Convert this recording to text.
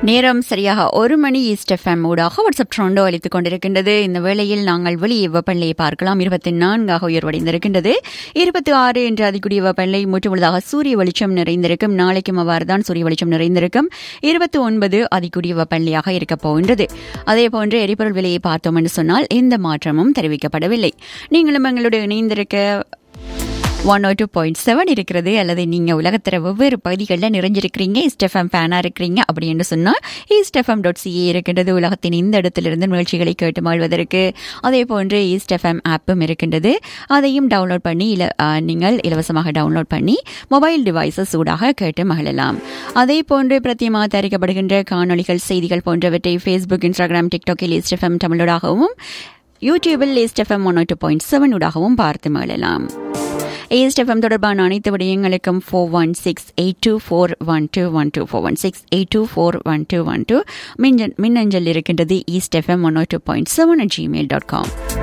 நேரம் சரியாக 1 மணி east FM ஊடாக வாட்ஸ்அப் ட்ரோண்டோ அளித்துக் கொண்டிருக்கின்றது. இந்த வேளையில் நாங்கள் வெளியே வெப்பநிலையை பார்க்கலாம். 24 உயர்வடைந்திருக்கின்றது. 26 என்ற அதிகூடிய வெப்பநிலை முற்றுமுழுதாக சூரிய வெளிச்சம் நிறைந்திருக்கும். நாளைக்கும் அவ்வாறுதான் சூரிய வெளிச்சம் நிறைந்திருக்கும். 29 அதிகூடிய வெப்பநிலையாக இருக்கப் போகின்றது. அதேபோன்று எரிபொருள் விலையை பார்த்தோம் என்று சொன்னால் எந்த மாற்றமும் தெரிவிக்கப்படவில்லை. நீங்களும் எங்களுடைய இணைந்திருக்க 102.7 இருக்கிறது. அல்லது நீங்க உலகத்திற வெவ்வேறு பகுதிகளில் நிறைஞ்சிருக்கிறீங்க, ஈஸ்ட் எஃப்எம் ஃபேனா இருக்கிறீங்க அப்படின்னு சொன்னால் eastfm.ca இருக்கின்றது. உலகத்தின் இந்த இடத்திலிருந்து நிகழ்ச்சிகளை கேட்டு மகிழ்வதற்கு. அதே போன்று ஈஸ்ட் எஃப்எம் ஆப்பும் இருக்கின்றது. அதையும் டவுன்லோட் பண்ணி நீங்கள் இலவசமாக டவுன்லோட் பண்ணி மொபைல் டிவைசஸ் ஊடாக கேட்டு மகிழலாம். அதே போன்று பிரத்தியமாக தயாரிக்கப்படுகின்ற காணொலிகள், செய்திகள் போன்றவற்றை ஃபேஸ்புக், இன்ஸ்டாகிராம், டிக்டாக்கில் ஈஸ்ட் எஃப்எம் தமிழோடாகவும், யூடியூபில் ஈஸ்ட் எஃப்எம் 102.7 ஊடாகவும் பார்த்து மகிழலாம். ஈஸ்ட் எஃப்எம் தொடர்பான அனைத்து விடயங்களுக்கும் 416-824-1212 416-824-1212 மின்னஞ்சல் இருக்கின்றது. eastfm102.7 @gmail.com.